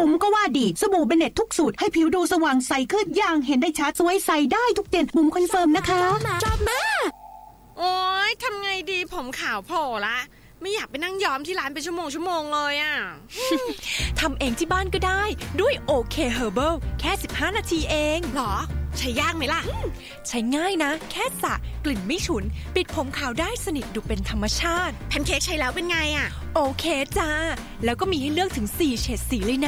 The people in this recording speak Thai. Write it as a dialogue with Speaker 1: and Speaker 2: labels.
Speaker 1: บุ๋มก็ว่าดีสบู่เบเน็ตทุกสูตรให้ผิวดูสว่างใสขึ้นอย่างเห็นได้ชัดสวยใสได้ทุกเดือนบุ๋มคอนเฟิร์มนะคะ
Speaker 2: ชอบมากโอ๊ยทำไงดีผมขาวโผล่ละไม่อยากไปนั่งย้อมที่ร้านเป็นชั่วโมงเลยอ่ะ
Speaker 3: ทำเองที่บ้านก็ได้ด้วยโอเคเฮอร์เบิลแค่15นาทีเอง
Speaker 2: หรอใช้ยากไหมล่ะ
Speaker 3: ใช้ง่ายนะแค่สระกลิ่นไม่ฉุนปิดผมขาวได้สนิทดูเป็นธรรมชาติ
Speaker 2: แพนเค้กใช้แล้วเป็นไงอ่ะ
Speaker 3: โอเคจ้าแล้วก็มีให้เลือกถึง4เฉดสีเลยนะ